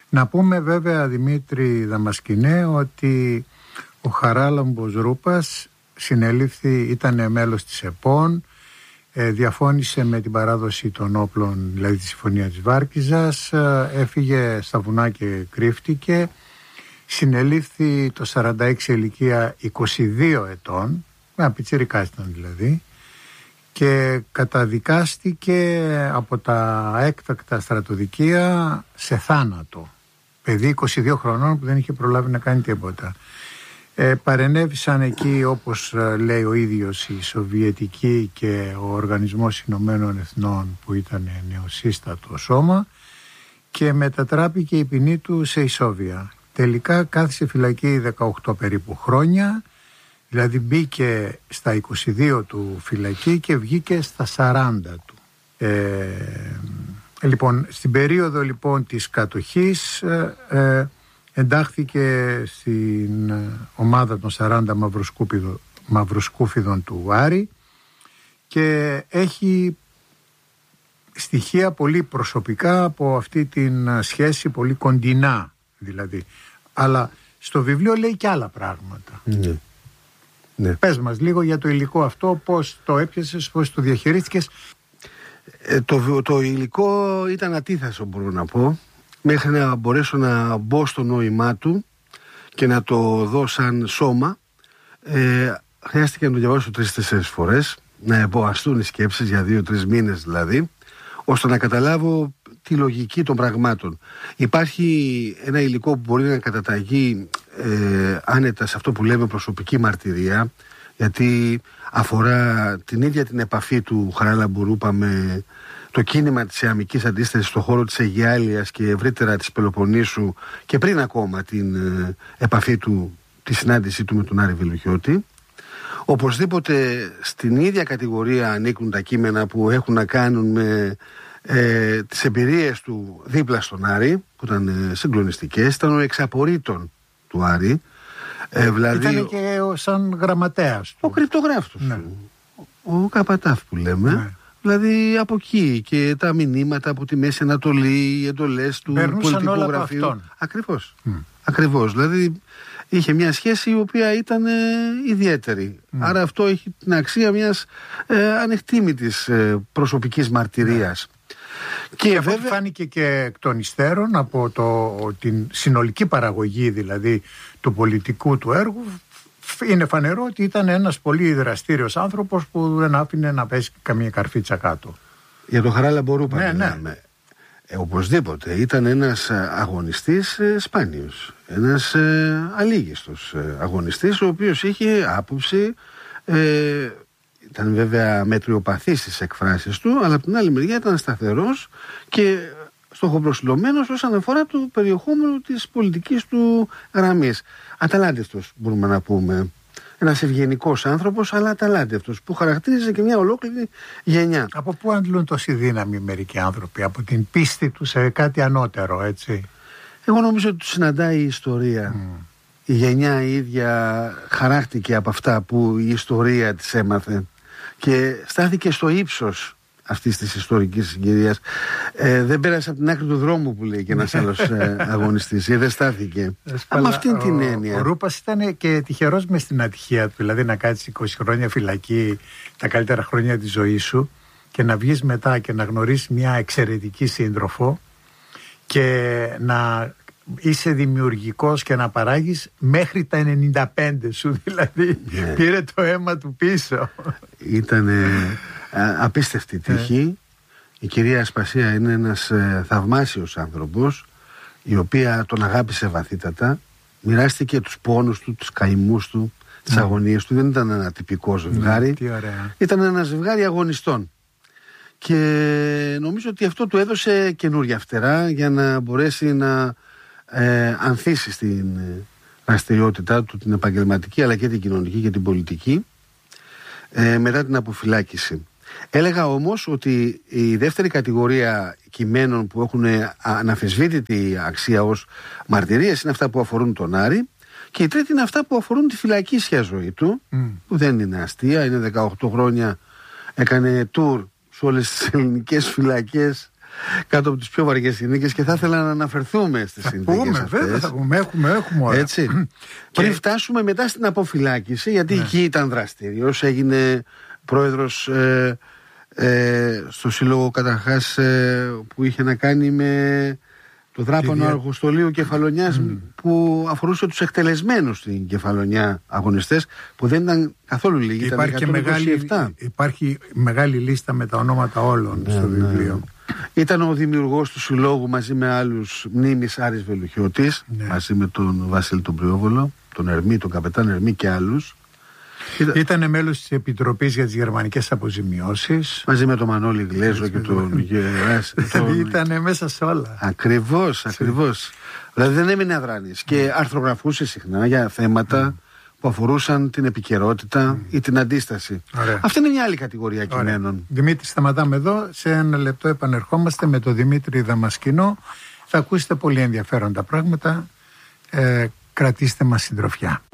Να πούμε βέβαια, Δημήτρη Δαμασκηνέ, ότι ο Χαράλαμπος Ρούπας συνελήφθη, ήταν μέλος της ΕΠΟΝ, διαφώνησε με την παράδοση των όπλων, δηλαδή τη Συμφωνία της Βάρκιζας, έφυγε στα βουνά και κρύφτηκε, συνελήφθη το 46 ηλικία 22 ετών, πιτσιρικάς ήταν δηλαδή, και καταδικάστηκε από τα έκτακτα στρατοδικεία σε θάνατο. Παιδί 22 χρονών που δεν είχε προλάβει να κάνει τίποτα. Παρενέβησαν εκεί, όπως λέει ο ίδιος, η Σοβιετική και ο Οργανισμός Ηνωμένων Εθνών, που ήταν νεοσύστατο σώμα, και μετατράπηκε η ποινή του σε ισόβια. Τελικά κάθισε φυλακή 18 περίπου χρόνια, δηλαδή μπήκε στα 22 του φυλακή και βγήκε στα 40 του. Λοιπόν, στην περίοδο λοιπόν της κατοχής εντάχθηκε στην ομάδα των 40 μαυροσκούφιδων του Άρη και έχει στοιχεία πολύ προσωπικά από αυτή την σχέση, πολύ κοντινά δηλαδή. Αλλά στο βιβλίο λέει και άλλα πράγματα. Ναι. Πες μας λίγο για το υλικό αυτό, πώς το έπιασες, πώς το διαχειρίστηκες. Το υλικό ήταν ατίθασο, μπορώ να πω, μέχρι να μπορέσω να μπω στο νόημά του και να το δω σαν σώμα. Χρειάστηκε να το διαβάσω 3-4 φορές, να εμποαστούν οι σκέψεις για 2-3 μήνες δηλαδή, ώστε να καταλάβω τη λογική των πραγμάτων. Υπάρχει ένα υλικό που μπορεί να καταταγεί άνετα σε αυτό που λέμε προσωπική μαρτυρία, γιατί αφορά την ίδια την επαφή του Χαράλαμπου Ρούπα με το κίνημα της Ιαμικής Αντίστασης στον χώρο της Αιγιάλειας και ευρύτερα της Πελοποννήσου, και πριν ακόμα την επαφή του, τη συνάντησή του με τον Άρη Βελουχιώτη. Οπωσδήποτε στην ίδια κατηγορία ανήκουν τα κείμενα που έχουν να κάνουν με τις εμπειρίες του δίπλα στον Άρη, που ήταν συγκλονιστικές. Ήταν ο εξαπορρίτων του Άρη. Δηλαδή, ήταν και σαν γραμματέας του. Ο κρυπτογράφος του. Ο Καπατάφ που λέμε. Ναι. Δηλαδή από εκεί και τα μηνύματα από τη Μέση Ανατολή, οι εντολές του πολιτικού γραφείου. Ακριβώς. Δηλαδή είχε μια σχέση η οποία ήταν ιδιαίτερη. Άρα αυτό έχει την αξία μιας ανεκτήμητης προσωπικής μαρτυρίας. Και βέβαια φάνηκε και εκ των υστέρων από την συνολική παραγωγή δηλαδή του πολιτικού του έργου, είναι φανερό ότι ήταν ένας πολύ δραστήριος άνθρωπος που δεν άφηνε να πέσει καμία καρφίτσα κάτω. Για τον Χαράλαμπο Ρούπα μιλάμε. Οπωσδήποτε ήταν ένας αγωνιστής σπάνιος, ένας αλήγιστος αγωνιστής, ο οποίος είχε άποψη, ήταν βέβαια μετριοπαθής στις εκφράσεις του, αλλά από την άλλη μεριά ήταν σταθερός και στοχοπροσιλωμένος όσον αφορά το περιεχόμενο της πολιτικής του γραμμής. Αταλάντευτος, μπορούμε να πούμε. Ένας ευγενικός άνθρωπος, αλλά αταλάντευτος, που χαρακτήριζε και μια ολόκληρη γενιά. Από πού αντλούν τόση δύναμη μερικοί άνθρωποι? Από την πίστη του σε κάτι ανώτερο, έτσι? Εγώ νομίζω ότι του συναντάει η ιστορία. Η γενιά η ίδια χαράχτηκε από αυτά που η ιστορία της έμαθε και στάθηκε στο ύψος αυτής της ιστορικής συγκυρίας. Δεν πέρασε από την άκρη του δρόμου, που λέει και ένας άλλος αγωνιστής, ή δεν στάθηκε. Με αυτήν την έννοια. Ο Ρούπας ήταν και τυχερός μες στην ατυχία του, δηλαδή να κάτσεις 20 χρόνια φυλακή, τα καλύτερα χρόνια της ζωής σου, και να βγεις μετά και να γνωρίσεις μια εξαιρετική σύντροφο και να είσαι δημιουργικός και να παράγεις μέχρι τα 95 σου, δηλαδή πήρε το αίμα του πίσω. Ήτανε απίστευτη τύχη. Η κυρία Ασπασία είναι ένας θαυμάσιος άνθρωπος, η οποία τον αγάπησε βαθύτατα, μοιράστηκε τους πόνους του, τους καημούς του, τις αγωνίες του. Δεν ήταν ένα τυπικό ζευγάρι, ήταν ένα ζευγάρι αγωνιστών, και νομίζω ότι αυτό του έδωσε καινούρια φτερά για να μπορέσει να ανθίσει στην δραστηριότητά του, την επαγγελματική αλλά και την κοινωνική και την πολιτική, μετά την αποφυλάκηση. Έλεγα όμως ότι η δεύτερη κατηγορία κειμένων που έχουν αναμφισβήτητη αξία ως μαρτυρίες είναι αυτά που αφορούν τον Άρη, και η τρίτη είναι αυτά που αφορούν τη φυλακίσια ζωή του, που δεν είναι αστεία. Είναι 18 χρόνια, έκανε tour σε όλες τις ελληνικές φυλακές κάτω από τις πιο βαριές συνθήκες και θα ήθελα να αναφερθούμε στις συνθήκες αυτές. Βέβαια, θα πούμε, έχουμε ώρα. Έτσι. Πριν φτάσουμε μετά στην αποφυλάκηση, γιατί εκεί ήταν δραστήριος, έγινε πρόεδρος στο σύλλογο καταρχάς που είχε να κάνει με το δράπανο αργοστολίου Κεφαλονιάς, που αφορούσε τους εκτελεσμένους στην Κεφαλονιά αγωνιστές, που δεν ήταν καθόλου λίγοι. Υπάρχει μεγάλη λίστα με τα ονόματα όλων στο βιβλίο. Ήταν ο δημιουργός του συλλόγου μαζί με άλλους μνήμης Άρης Βελουχιώτης, μαζί με τον Βασίλη τον Πριόβολο, τον Ερμή, τον καπετάν Ερμή και άλλους. Ήταν μέλος της Επιτροπής για τις Γερμανικές Αποζημιώσεις. Μαζί με τον Μανώλη Γλέζο και τον Ήταν μέσα σε όλα. Ακριβώς. Δηλαδή δεν έμεινε αδράνης. Και αρθρογραφούσε συχνά για θέματα που αφορούσαν την επικαιρότητα ή την αντίσταση. Αυτή είναι μια άλλη κατηγορία κειμένων. Δημήτρη, σταματάμε εδώ. Σε ένα λεπτό επανερχόμαστε με τον Δημήτρη Δαμασκηνό. Θα ακούσετε πολύ ενδιαφέροντα πράγματα. Κρατήστε μας συντροφιά.